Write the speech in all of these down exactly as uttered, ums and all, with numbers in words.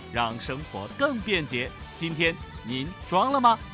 让生活更便捷。今天您装了吗？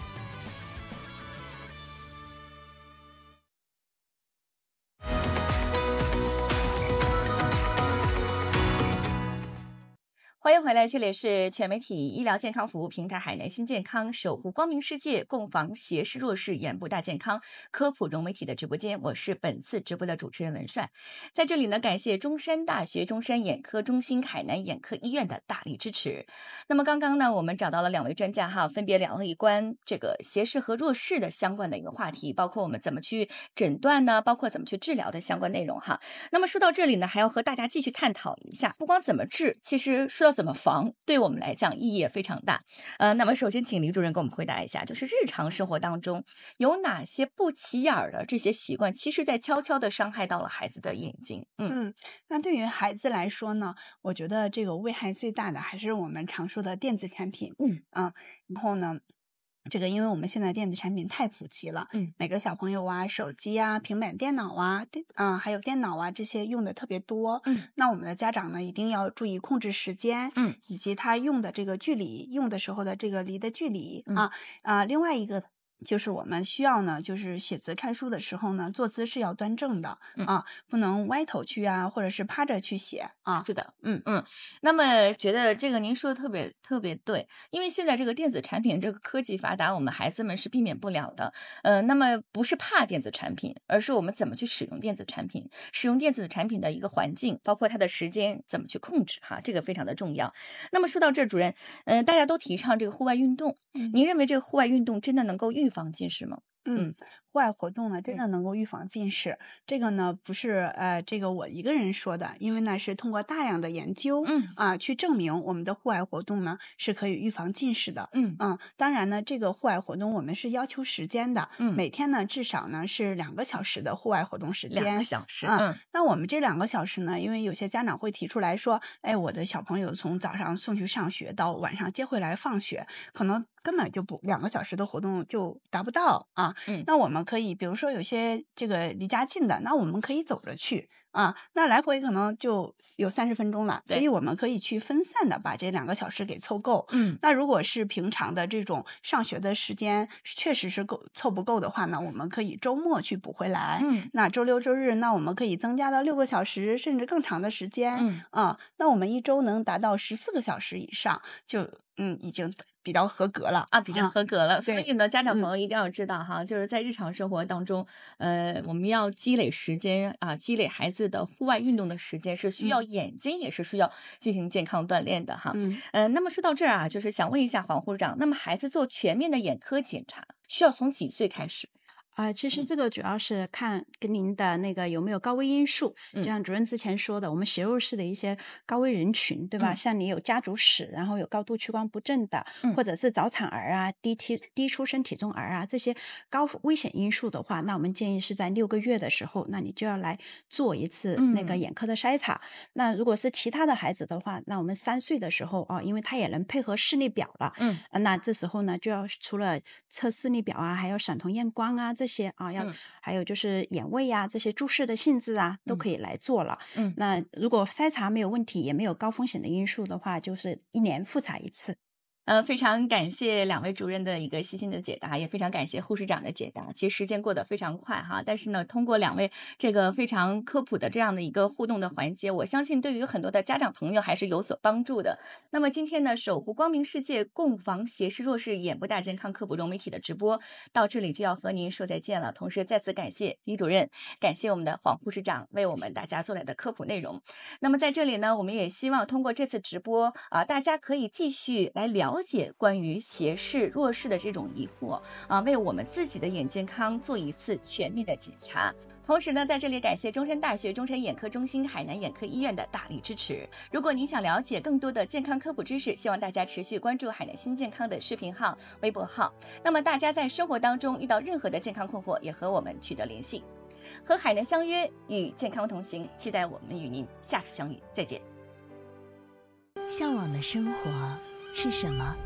欢迎回来，这里是全媒体医疗健康服务平台海南新健康，守护光明世界，共防斜视弱视，眼部大健康科普融媒体的直播间，我是本次直播的主持人文帅。在这里呢，感谢中山大学中山眼科中心海南眼科医院的大力支持。那么刚刚呢，我们找到了两位专家哈，分别聊了一关这个斜视和弱视的相关的一个话题，包括我们怎么去诊断呢，包括怎么去治疗的相关内容哈。那么说到这里呢，还要和大家继续探讨一下，不光怎么治，其实说到怎么防，对我们来讲意义也非常大。呃，那么首先请李主任给我们回答一下，就是日常生活当中有哪些不起眼儿的这些习惯，其实在悄悄的伤害到了孩子的眼睛。 嗯嗯，那对于孩子来说呢，我觉得这个危害最大的还是我们常说的电子产品。 嗯啊，然后呢，这个因为我们现在电子产品太普及了， 嗯， 每个小朋友啊，手机啊、平板电脑啊、电啊、还有电脑啊这些用的特别多。 嗯， 那我们的家长呢，一定要注意控制时间， 嗯， 以及他用的这个距离，用的时候的这个离的距离、 嗯、 啊啊。另外一个就是我们需要呢，就是写字看书的时候呢，坐姿是要端正的、 嗯、 啊，不能歪头去啊，或者是趴着去写啊。 是的， 嗯嗯。那么觉得这个您说的特别特别对，因为现在这个电子产品这个科技发达，我们孩子们是避免不了的。呃，那么不是怕电子产品，而是我们怎么去使用电子产品，使用电子产品的一个环境，包括它的时间怎么去控制哈，这个非常的重要。那么说到这，主任，嗯、呃，大家都提倡这个户外运动， 嗯， 您认为这个户外运动真的能够预防近视吗？ 嗯，户外活动呢，真的能够预防近视。这个呢，不是呃，这个我一个人说的，因为呢是通过大量的研究， 嗯啊，去证明我们的户外活动呢是可以预防近视的。 嗯嗯，当然呢，这个户外活动我们是要求时间的， 嗯， 每天呢至少呢是两个小时的户外活动时间。 两个小时， 嗯， 嗯， 那我们这两个小时呢，因为有些家长会提出来说，哎，我的小朋友从早上送去上学到晚上接回来放学，可能根本就不两个小时的活动就达不到啊。 嗯， 那我们可以，比如说有些这个离家近的，那我们可以走着去啊，那来回可能就有三十分钟了，所以我们可以去分散的把这两个小时给凑够。 嗯， 那如果是平常的这种上学的时间确实是够凑不够的话呢，我们可以周末去补回来。 嗯， 那周六周日，那我们可以增加到六个小时甚至更长的时间。 嗯啊，那我们一周能达到十四个小时以上，就嗯已经比较合格了啊，比较合格了。 啊、 所以呢，家长朋友嗯一定要知道哈，就是在日常生活当中，呃，我们要积累时间啊，积累孩子的户外运动的时间，是需要眼睛，也是需要进行健康锻炼的哈。 嗯， 呃，那么说到这儿啊，就是想问一下黄护士长，那么孩子做全面的眼科检查，需要从几岁开始？ 啊、其实这个主要是看跟您的那个有没有高危因素， 嗯就像主任之前说的，我们斜弱视的一些高危人群，对吧？ 嗯像你有家族史，然后有高度屈光不正的， 嗯或者是早产儿啊、低体低出生体重儿啊这些高危险因素的话，那我们建议是在六个月的时候，那你就要来做一次那个嗯眼科的筛查。那如果是其他的孩子的话，那我们三岁的时候啊，因为他也能配合视力表了， 嗯呃那这时候呢，就要除了测视力表啊，还有闪瞳验光啊这些啊，要、 嗯还有就是眼位啊这些注视的性质啊，都可以来做了。 嗯， 那如果筛查没有问题，也没有高风险的因素的话，就是一年复查一次。 呃，非常感谢两位主任的一个细心的解答，也非常感谢护士长的解答。其实时间过得非常快哈，但是呢，通过两位这个非常科普的这样的一个互动的环节，我相信对于很多的家长朋友还是有所帮助的。那么今天呢，守护光明世界，共防斜视弱视，眼部大健康科普融媒体的直播到这里就要和您说再见了。同时再次感谢李主任，感谢我们的黄护士长为我们大家做来的科普内容。那么在这里呢，我们也希望通过这次直播啊，大家可以继续来了解关于斜视弱视的这种疑惑啊，为我们自己的眼健康做一次全面的检查。同时呢，在这里感谢中山大学中山眼科中心海南眼科医院的大力支持。如果您想了解更多的健康科普知识，希望大家持续关注海南新健康的视频号、微博号。那么大家在生活当中遇到任何的健康困惑，也和我们取得联系。和海南相约，与健康同行，期待我们与您下次相遇，再见。 向往的生活是什么？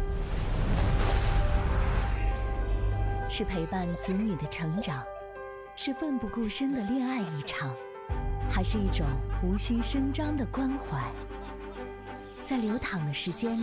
是陪伴子女的成长，是奋不顾身的恋爱一场，还是一种无需声张的关怀？在流淌的时间